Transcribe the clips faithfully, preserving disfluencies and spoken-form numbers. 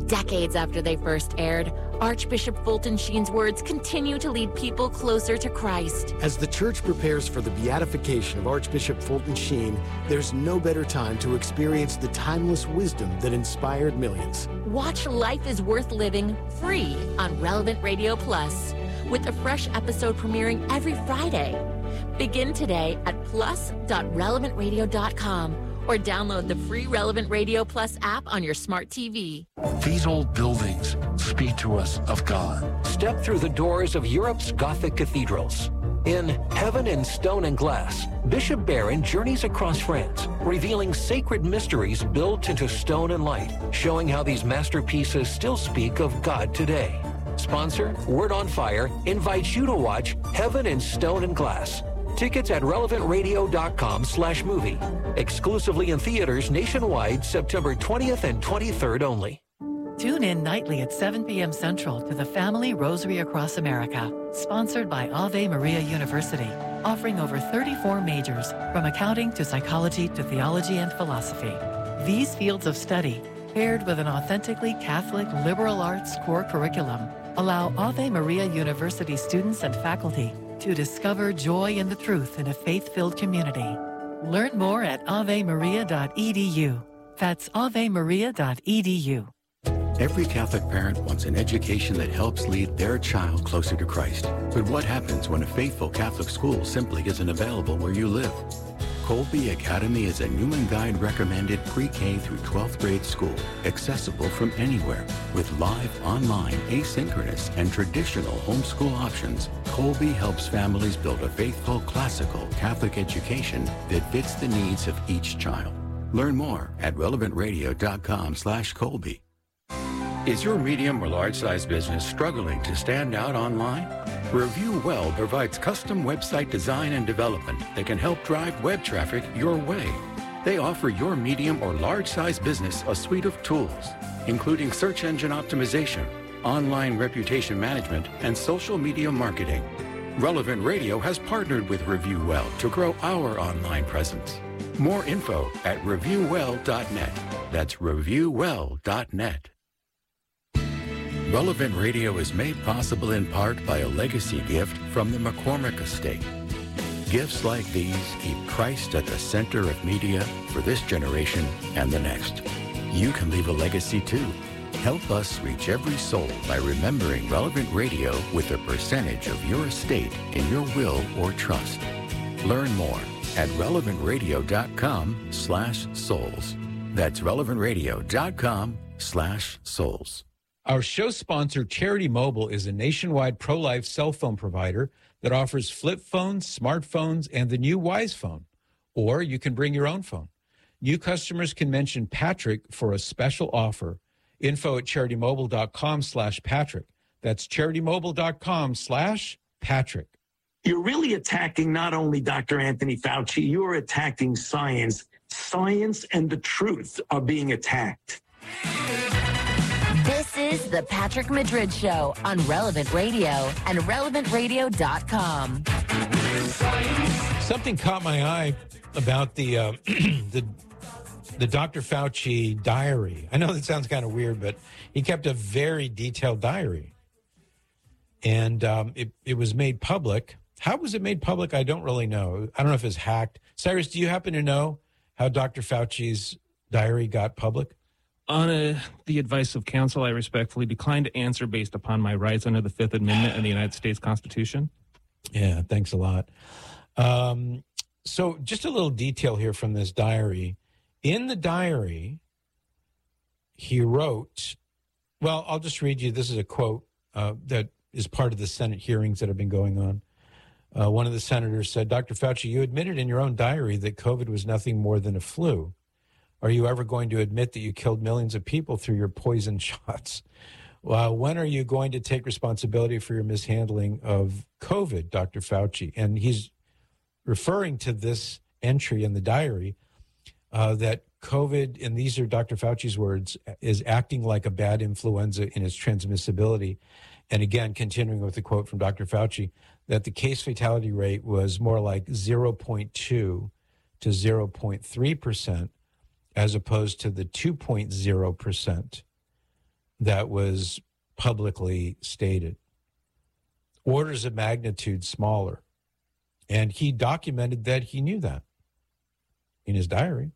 Decades after they first aired, Archbishop Fulton Sheen's words continue to lead people closer to Christ. As the church prepares for the beatification of Archbishop Fulton Sheen, there's no better time to experience the timeless wisdom that inspired millions. Watch Life is Worth Living free on Relevant Radio Plus, with a fresh episode premiering every Friday. Begin today at plus dot relevant radio dot com or download the free Relevant Radio Plus app on your smart T V. These old buildings speak to us of God. Step through the doors of Europe's Gothic cathedrals. In Heaven in Stone and Glass, Bishop Barron journeys across France, revealing sacred mysteries built into stone and light, showing how these masterpieces still speak of God today. Sponsor, Word on Fire, invites you to watch Heaven in Stone and Glass. Tickets at relevant radio dot com slash movie. Exclusively in theaters nationwide, September twentieth and twenty-third only. Tune in nightly at seven p.m. Central to the Family Rosary Across America, sponsored by Ave Maria University, offering over thirty-four majors, from accounting to psychology to theology and philosophy. These fields of study, paired with an authentically Catholic liberal arts core curriculum, allow Ave Maria University students and faculty to discover joy in the truth in a faith-filled community. Learn more at ave maria dot e d u. That's ave maria dot e d u. Every Catholic parent wants an education that helps lead their child closer to Christ. But what happens when a faithful Catholic school simply isn't available where you live? Colby Academy is a Newman Guide recommended pre-K through twelfth grade school, accessible from anywhere. With live, online, asynchronous, and traditional homeschool options, Colby helps families build a faithful, classical Catholic education that fits the needs of each child. Learn more at relevant radio dot com slash Colby. Is your medium or large-size business struggling to stand out online? Review Well provides custom website design and development that can help drive web traffic your way. They offer your medium or large-size business a suite of tools, including search engine optimization, online reputation management, and social media marketing. Relevant Radio has partnered with Review Well to grow our online presence. More info at review well dot net. That's review well dot net. Relevant Radio is made possible in part by a legacy gift from the McCormick Estate. Gifts like these keep Christ at the center of media for this generation and the next. You can leave a legacy too. Help us reach every soul by remembering Relevant Radio with a percentage of your estate in your will or trust. Learn more at relevant radio dot com slash souls. That's relevant radio dot com slash souls. Our show sponsor, Charity Mobile, is a nationwide pro-life cell phone provider that offers flip phones, smartphones, and the new Wise Phone. Or you can bring your own phone. New customers can mention Patrick for a special offer. Info at charity mobile dot com slash Patrick. That's charity mobile dot com slash Patrick. You're really attacking not only Doctor Anthony Fauci, you're attacking science. Science and the truth are being attacked. This is the Patrick Madrid Show on Relevant Radio and relevant radio dot com. Something caught my eye about the uh, the the Doctor Fauci diary. I know that sounds kind of weird, but he kept a very detailed diary, and um, it it was made public. How was it made public? I don't really know. I don't know if it's hacked. Cyrus, do you happen to know how Doctor Fauci's diary got public? On a, the advice of counsel, I respectfully decline to answer based upon my rights under the Fifth Amendment in the United States Constitution. Yeah, thanks a lot. Um, so just a little detail here from this diary. In the diary, he wrote, well, I'll just read you. This is a quote uh, that is part of the Senate hearings that have been going on. Uh, one of the senators said, Doctor Fauci, you admitted in your own diary that COVID was nothing more than a flu. Are you ever going to admit that you killed millions of people through your poison shots? Well, when are you going to take responsibility for your mishandling of COVID, Doctor Fauci? And he's referring to this entry in the diary uh, that COVID, and these are Doctor Fauci's words, is acting like a bad influenza in its transmissibility. And again, continuing with the quote from Doctor Fauci, that the case fatality rate was more like zero point two to zero point three percent as opposed to the two point zero percent that was publicly stated. Orders of magnitude smaller. And he documented that he knew that in his diary.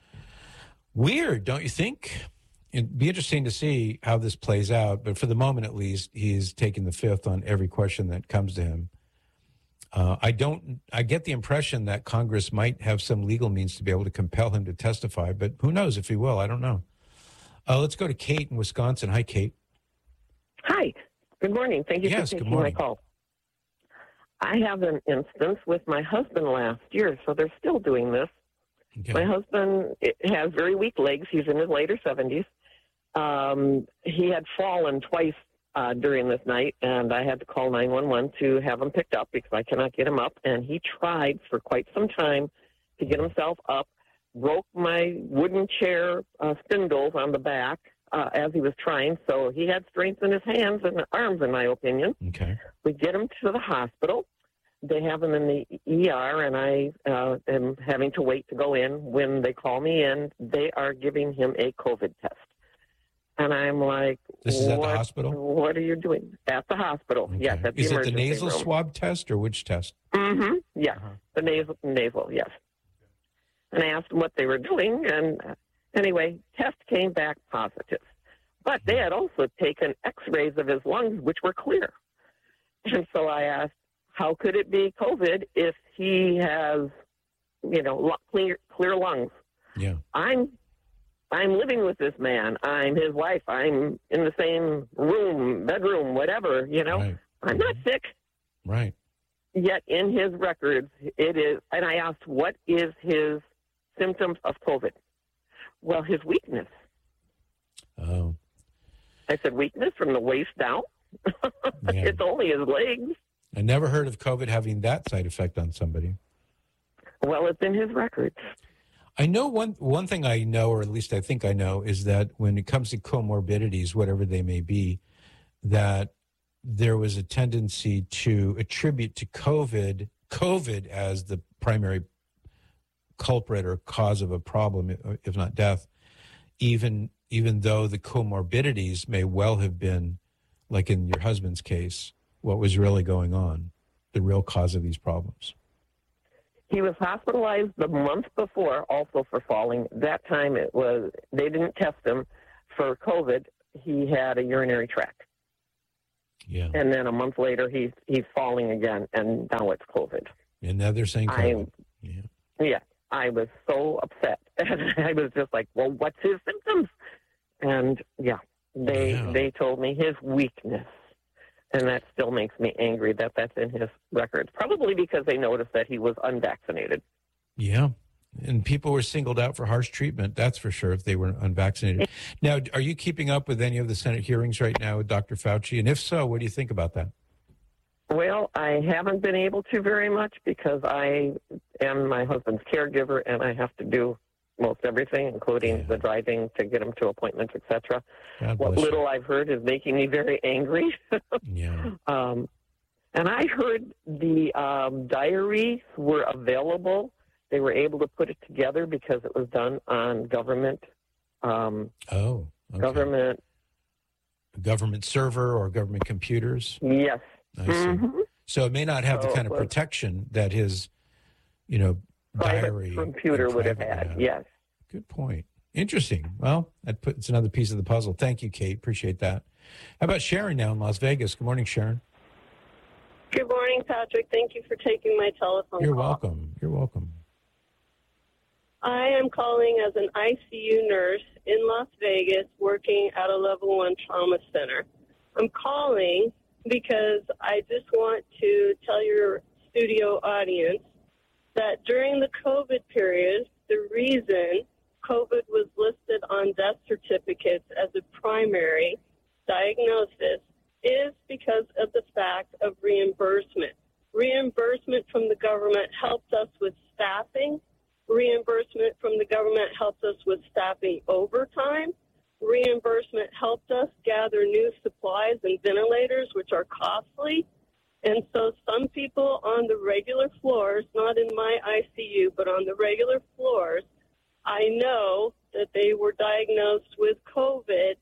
Weird, don't you think? It'd be interesting to see how this plays out. But for the moment, at least, he's taking the fifth on every question that comes to him. Uh, I don't, I get the impression that Congress might have some legal means to be able to compel him to testify, but who knows if he will? I don't know. Uh, let's go to Kate in Wisconsin. Hi, Kate. Hi. Good morning. Thank you yes, for good taking my morning. call. I have an instance with my husband last year, so they're still doing this. Okay. My husband has very weak legs. He's in his later seventies. Um, he had fallen twice uh, during this night, and I had to call nine one one to have him picked up because I cannot get him up. And he tried for quite some time to get himself up, broke my wooden chair uh, spindles on the back uh, as he was trying. So he had strength in his hands and arms, in my opinion. Okay. We get him to the hospital. They have him in the E R, and I uh, am having to wait to go in. When they call me in, they are giving him a COVID test. And I'm like, This is at what, the hospital? What are you doing? At the hospital, Okay. yes. At the Is it the emergency nasal room. swab test or which test? Mm-hmm, yes. Uh-huh. The nasal, nasal, yes. And I asked them what they were doing, and uh, anyway, test came back positive. But they had also taken x-rays of his lungs, which were clear. And so I asked, how could it be COVID if he has, you know, clear, clear lungs? Yeah. I'm I'm living with this man. I'm his wife. I'm in the same room, bedroom, whatever, you know. Right. I'm not sick. Right. Yet in his records, it is, and I asked, what is his symptoms of COVID? Well, his weakness. Oh. I said, weakness from the waist down? Yeah. It's only his legs. I never heard of COVID having that side effect on somebody. Well, it's in his records. I know one one thing I know, or at least I think I know, is that when it comes to comorbidities, whatever they may be, that there was a tendency to attribute to COVID, COVID as the primary culprit or cause of a problem, if not death, even even though the comorbidities may well have been, like in your husband's case, what was really going on, the real cause of these problems. He was hospitalized the month before also for falling. That time it was, they didn't test him for COVID. He had a urinary tract. Yeah. And then a month later, he's he's falling again, and now it's COVID. And now they're saying COVID. Yeah. Yeah, I was so upset. I was just like, well, what's his symptoms? And, yeah, they Yeah. they told me his weakness. And that still makes me angry that that's in his records. Probably because they noticed that he was unvaccinated. Yeah. And people were singled out for harsh treatment, that's for sure, if they were unvaccinated. Now, are you keeping up with any of the Senate hearings right now with Doctor Fauci? And if so, what do you think about that? Well, I haven't been able to very much because I am my husband's caregiver, and I have to do most everything, including Yeah. the driving to get him to appointments, et cetera. God What bless you. little I've heard is making me very angry. Yeah. um, and I heard the um, diaries were available. They were able to put it together because it was done on government um, Oh, okay. government. A government server or government computers? Yes. I see. Mhm. So it may not have the So kind of it was- protection that his, you know, Private diary computer and would have private- had. yeah. Yes. Good point. Interesting. Well, that puts another piece of the puzzle. Thank you, Kate. Appreciate that. How about Sharon now in Las Vegas? Good morning, Sharon. Good morning, Patrick. Thank you for taking my telephone You're call. welcome. You're welcome. I am calling as an I C U nurse in Las Vegas working at a level one trauma center. I'm calling because I just want to tell your studio audience that during the COVID period, the reason COVID was listed on death certificates as a primary diagnosis is because of the fact of reimbursement. Reimbursement from the government helped us with staffing. Reimbursement from the government helped us with staffing overtime. Reimbursement helped us gather new supplies and ventilators, which are costly. And so some people on the regular floors, not in my I C U, but on the regular floors, I know that they were diagnosed with COVID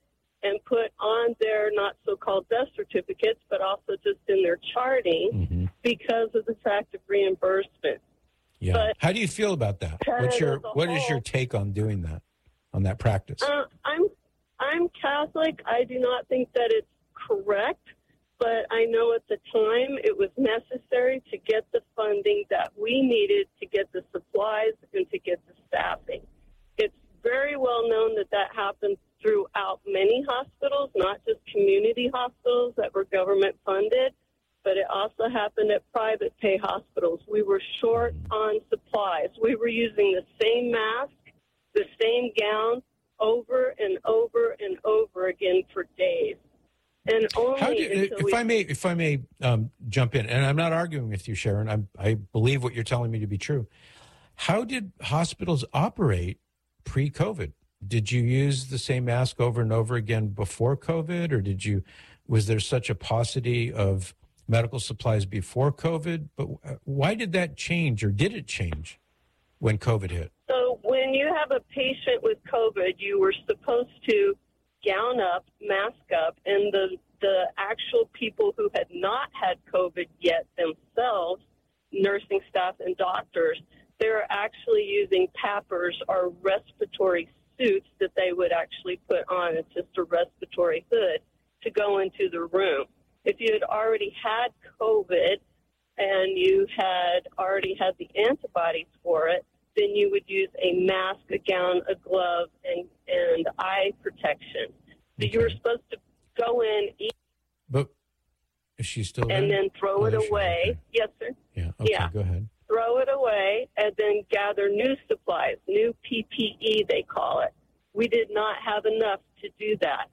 and put on their not so-called death certificates, but also just in their charting Mm-hmm. because of the fact of reimbursement. Yeah. But How do you feel about that? What's your what is your take on doing that, on that practice? Uh, I'm I'm Catholic. I do not think that it's correct, but I know at the time it was necessary to get the funding that we needed to get the supplies and to get the staffing. It's very well known that that happens throughout many hospitals, not just community hospitals that were government funded, but it also happened at private pay hospitals. We were short on supplies. We were using the same mask, the same gown over and over and over again for days. And only How do, until if we, I may, if I may um, jump in, and I'm not arguing with you, Sharon. I'm, I believe what you're telling me to be true. How did hospitals operate pre-COVID? Did you use the same mask over and over again before COVID, or did you? Was there such a paucity of medical supplies before COVID? But why did that change, or did it change when COVID hit? So when you have a patient with COVID, you were supposed to gown up, mask up, and the the actual people who had not had COVID yet themselves, nursing staff and doctors, they're actually using PAPRs or respiratory suits that they would actually put on. It's just a respiratory hood to go into the room. If you had already had COVID and you had already had the antibodies for it, then you would use a mask, a gown, a glove, and, and eye protection. So Okay. you were supposed to go in, eat, But is she still there? and then throw Oh, it there she is. away. Okay. Yes, sir. Yeah. Okay. Yeah. Go ahead. Throw it away, and then gather new supplies, new P P E, they call it. We did not have enough to do that.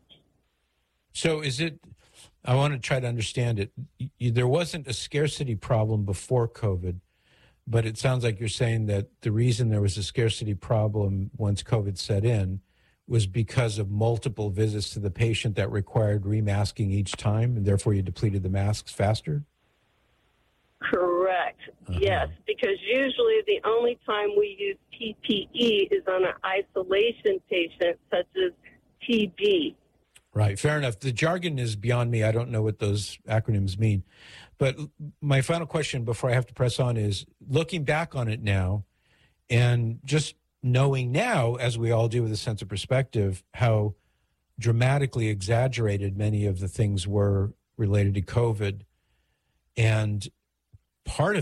So is it? I want to try to understand it. Y- There wasn't a scarcity problem before COVID, but it sounds like you're saying that the reason there was a scarcity problem once COVID set in was because of multiple visits to the patient that required remasking each time, and therefore you depleted the masks faster? Correct. Uh-huh. Yes, because usually the only time we use P P E is on an isolation patient such as T B. Right, fair enough. The jargon is beyond me. I don't know what those acronyms mean. But my final question before I have to press on is, looking back on it now and just knowing now, as we all do with a sense of perspective, how dramatically exaggerated many of the things were related to COVID. And part of